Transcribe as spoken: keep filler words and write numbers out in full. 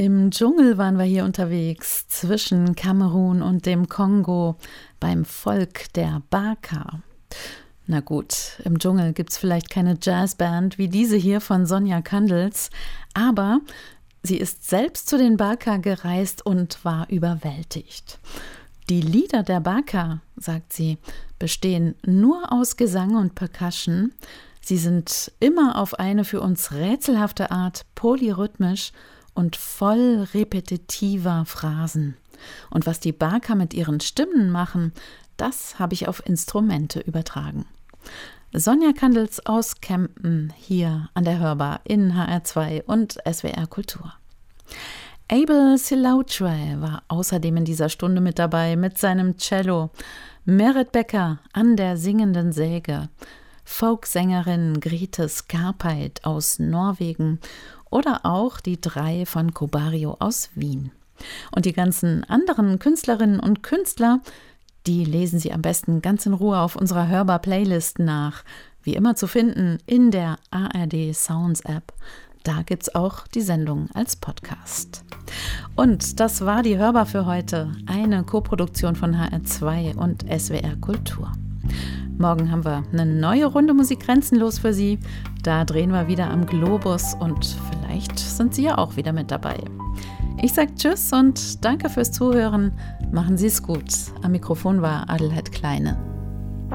Im Dschungel waren wir hier unterwegs, zwischen Kamerun und dem Kongo, beim Volk der Baka. Na gut, im Dschungel gibt's vielleicht keine Jazzband wie diese hier von Sonja Kandels, aber sie ist selbst zu den Baka gereist und war überwältigt. Die Lieder der Baka, sagt sie, bestehen nur aus Gesang und Percussion. Sie sind immer auf eine für uns rätselhafte Art polyrhythmisch und voll repetitiver Phrasen. Und was die Baka mit ihren Stimmen machen, das habe ich auf Instrumente übertragen. Sonja Kandels aus Kempen, hier an der Hörbar in H R zwei und S W R Kultur. Abel Silautre war außerdem in dieser Stunde mit dabei mit seinem Cello, Merit Becker an der singenden Säge, Folksängerin Grete Skarpeit aus Norwegen oder auch die drei von Cobario aus Wien. Und die ganzen anderen Künstlerinnen und Künstler, die lesen Sie am besten ganz in Ruhe auf unserer Hörbar-Playlist nach. Wie immer zu finden in der A R D Sounds App. Da gibt's auch die Sendung als Podcast. Und das war die Hörbar für heute. Eine Koproduktion von H R zwei und S W R Kultur. Morgen haben wir eine neue Runde Musik grenzenlos für Sie. Da drehen wir wieder am Globus und vielleicht sind Sie ja auch wieder mit dabei. Ich sage Tschüss und danke fürs Zuhören. Machen Sie es gut. Am Mikrofon war Adelheid Kleine.